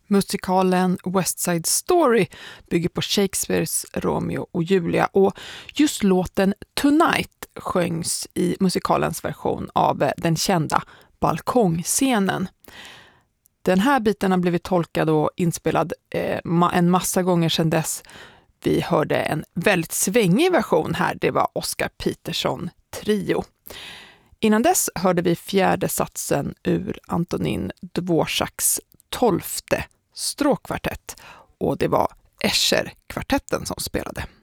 Musikalen West Side Story bygger på Shakespeares Romeo och Julia och just låten Tonight sjöngs i musikalens version av den kända balkongscenen. Den här biten har blivit tolkad och inspelad en massa gånger sedan dess. Vi hörde en väldigt svängig version här, det var Oscar Peterson Trio. Innan dess hörde vi fjärde satsen ur Antonin Dvoraks 12:e stråkkvartett och det var Escher-kvartetten som spelade.